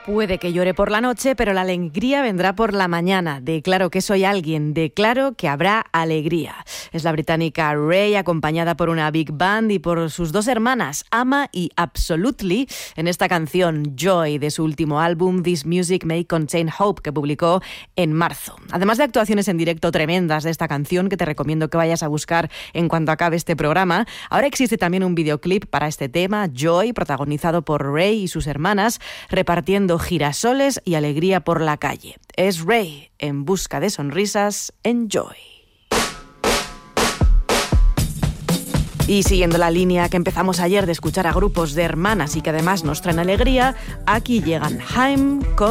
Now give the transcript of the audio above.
Puede que llore por la noche, pero la alegría vendrá por la mañana. Declaro que soy alguien, declaro que habrá alegría. Es la británica Ray, acompañada por una big band y por sus dos hermanas, Ama y Absolutely, en esta canción Joy de su último álbum This Music May Contain Hope, que publicó en marzo. Además de actuaciones en directo tremendas de esta canción, que te recomiendo que vayas a buscar en cuanto acabe este programa, ahora existe también un videoclip para este tema, Joy, protagonizado por Ray y sus hermanas, repartiendo girasoles y alegría por la calle. Es Ray en busca de sonrisas en Joy. Y siguiendo la línea que empezamos ayer de escuchar a grupos de hermanas y que además nos traen alegría, aquí llegan Haim con